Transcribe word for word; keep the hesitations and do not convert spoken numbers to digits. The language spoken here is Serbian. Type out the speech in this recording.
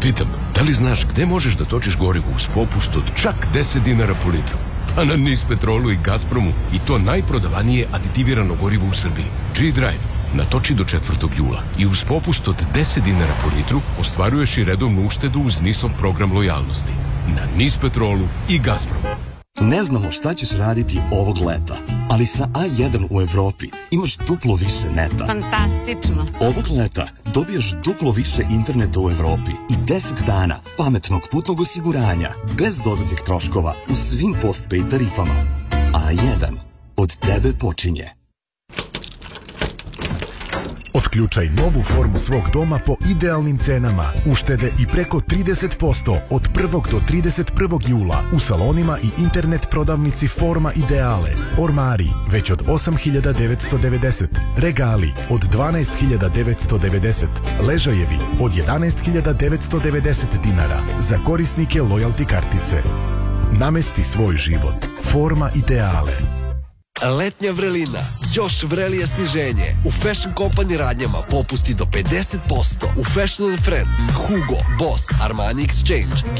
Pitam, da li znaš gde možeš da točiš gorivo uz popust od čak deset dinara po litru? Pa na Nispetrolu i Gazpromu, i to najprodavanije aditivirano gorivo u Srbiji. G-Drive natoči do četvrtog jula i uz popust od deset dinara po litru ostvaruješ i redovnu uštedu uz Nisov program lojalnosti. Na Nispetrolu i Gazpromu. Ne znamo šta ćeš raditi ovog leta, ali sa A jedan u Evropi imaš duplo više neta. Fantastično. Ovog leta dobijaš duplo više interneta u Evropi i deset dana pametnog putnog osiguranja bez dodatnih troškova u svim postpaid tarifama. A jedan od tebe počinje. Otključaj novu formu svog doma po idealnim cenama. Uštede i preko trideset posto od prvog do trideset prvog jula u salonima i internet prodavnici Forma Ideale. Ormari već od osam hiljada devetsto devedeset. Regali od dvanaest hiljada devetsto devedeset. Ležajevi od jedanaest hiljada devetsto devedeset dinara za korisnike lojalty kartice. Namesti svoj život. Forma Ideale. Letnja vrelina, još vrelije sniženje. U Fashion Company radnjama popusti do pedeset posto. U Fashion and Friends, Hugo, Boss, Armani Exchange,